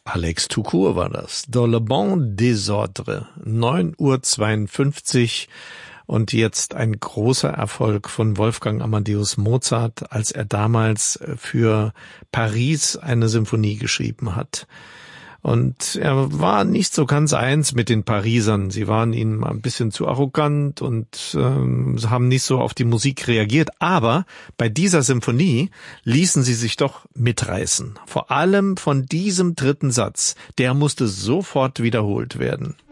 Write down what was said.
Alex Toucourt war das. Dans le bon désordre. 9:52 Uhr. Und jetzt ein großer Erfolg von Wolfgang Amadeus Mozart, als er damals für Paris eine Symphonie geschrieben hat. Und er war nicht so ganz eins mit den Parisern. Sie waren ihnen ein bisschen zu arrogant und haben nicht so auf die Musik reagiert. Aber bei dieser Symphonie ließen sie sich doch mitreißen. Vor allem von diesem dritten Satz. Der musste sofort wiederholt werden.